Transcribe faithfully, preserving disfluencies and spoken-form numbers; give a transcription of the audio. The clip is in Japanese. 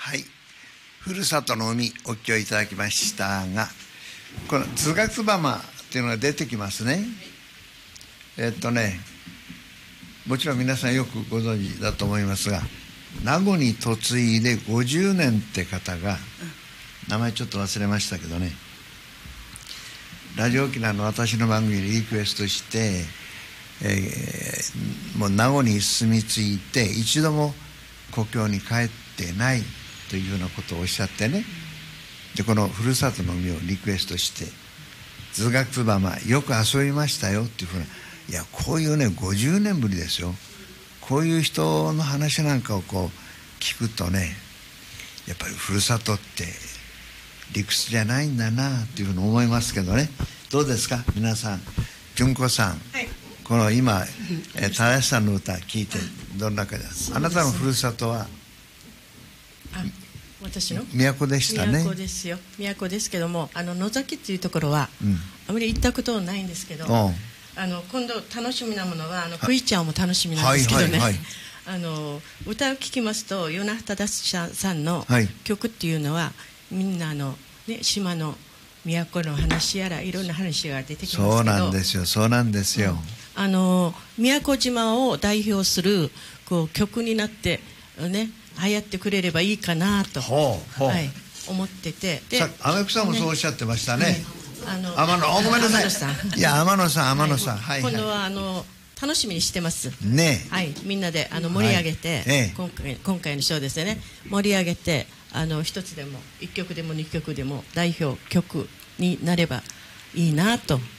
はい、ふるさとの海お聞きいただきましたが、このつがつばまっていうのが出てきますね。えっとねもちろん皆さんよくご存知だと思いますが、名護に嫁いでごじゅうねんって方が、名前ちょっと忘れましたけどね、ラジオ沖縄の私の番組にリクエストして、えー、もう名護に住み着いて一度も故郷に帰ってないというようなことをおっしゃってね、でこのふるさとの海をリクエストして、図学つばまよく遊びましたよっていうふうな、いやこういうねごじゅうねんぶりですよ、こういう人の話なんかをこう聞くとね、やっぱりふるさとって理屈じゃないんだなっていうふうに思いますけどね。どうですか皆さん。純子さん、はい、この今正さんの歌聞いてどんなかです。あなたのふるさとはあ私の都でしたね。 都ですよ。都ですけども、あの野崎っていうところは、うん、あまり行ったことはないんですけど、あの今度楽しみなものはあのクイちゃんも楽しみなんですけどね、はいはいはい、あの歌を聴きますと与那忠さんの曲っていうのは、はい、みんなあの、ね、島の都の話やらいろんな話が出てきますけど、 そうなんですよそうなんですよ、 うん、あの宮古島を代表するこう曲になってね流行ってくれればいいかなと、 ほうほう、 はい、思ってて、 でアメクさんもそうおっしゃってましたね、 あの天野、ごめんなさい、 さんいや天野さん天野さん、はい、 今度はあの楽しみにしてますね、 はい、みんなであの盛り上げて、はいええ、今回今回のショーですね、盛り上げてあの一つでも一曲でも二曲でも代表曲になればいいなと